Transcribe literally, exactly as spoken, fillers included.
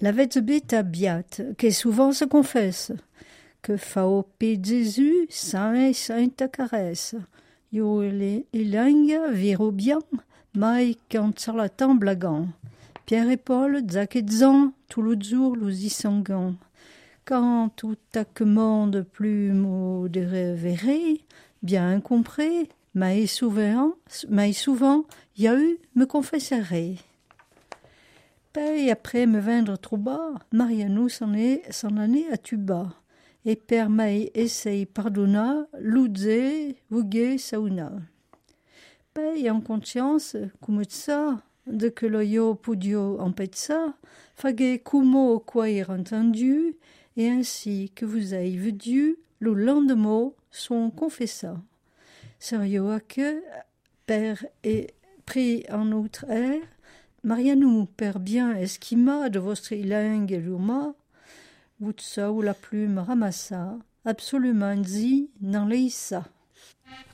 La bête biate, qui souvent se confesse, que fa au pied de Jésus, saint et sainte caresse. Yo les langues viro bien, mai quand charlatan blaguant. Pierre et Paul, Zach et Zan, tout le jour, nous y sanguant. Quand tout à que monde plus modéré verré, bien compris, mais souvent, mais souvent, y a eu, me confesserai. Puis après me vendre trop bas, Mariano s'en est, s'en allait à Tuba. Et per mai essaye pardonna, l'udze, vugue sauna. Puis en conscience, comme ça, de que lo yo pudio en ça, fage kumo quair entendu, et ainsi que vous avez vu Dieu, le lendemain, sont confessa. Sérieux à que, père et pris en outre air, Mariano, père bien esquima de votre langue luma, Woutsa ou la plume ramassa, absolument dit dans l'Issa.